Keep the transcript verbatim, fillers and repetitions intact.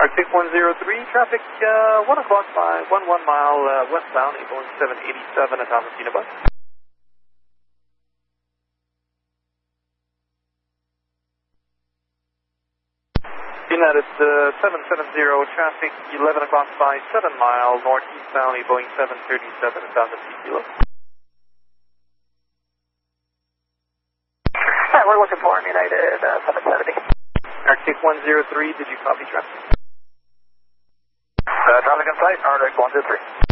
Arctic one zero three, traffic uh, one o'clock by one one mile uh, westbound, Boeing seven eighty-seven at Thomasina Bus. United uh, seven seven zero, traffic eleven o'clock by seven mile northeastbound, Boeing seven thirty-seven at Thomasina Kilo. Alright, we're looking for United uh, seven seventy. Arctic one zero three, did you copy traffic? Uh, traffic in sight, Arctic one two three.